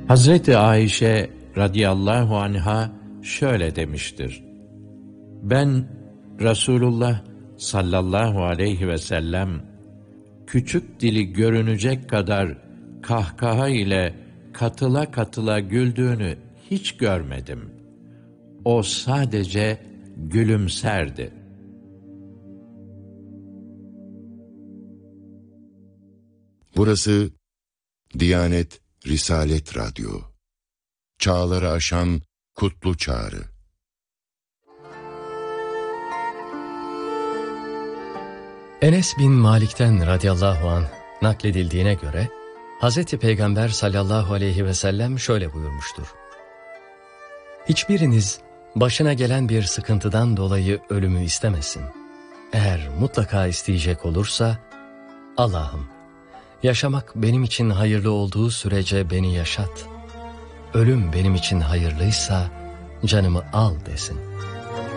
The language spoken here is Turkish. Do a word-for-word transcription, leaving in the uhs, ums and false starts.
Hazreti Ayşe radıyallahu anha şöyle demiştir: Ben Resulullah sallallahu aleyhi ve sellem küçük dili görünecek kadar kahkaha ile katıla katıla güldüğünü hiç görmedim. O sadece gülümserdi. Burası Diyanet Risalet Radyo. Çağları aşan kutlu çağrı. Enes bin Malik'ten radıyallahu anh nakledildiğine göre Hazreti Peygamber sallallahu aleyhi ve sellem şöyle buyurmuştur: Hiçbiriniz başına gelen bir sıkıntıdan dolayı ölümü istemesin. Eğer mutlaka isteyecek olursa, Allah'ım, yaşamak benim için hayırlı olduğu sürece beni yaşat. Ölüm benim için hayırlıysa canımı al desin.